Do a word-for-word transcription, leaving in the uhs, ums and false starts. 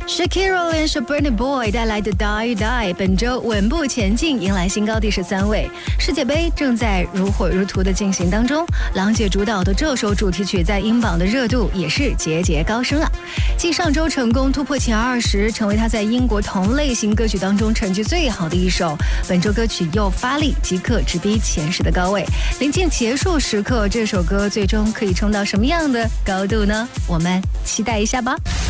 Shakira 联手 Burna Boy 带来的 Die Die 本周稳步前进，迎来新高第十三位。世界杯正在如火如荼的进行当中，郎姐主导的这首主题曲在英榜的热度也是节节高升啊！继上周成功突破前二十，成为她在英国同类型歌曲当中成绩最好的一首，本周歌曲又发力，即刻直逼前十的高位。临近结束时刻，这首歌最终可以冲到什么样的高度呢？我们期待一下吧。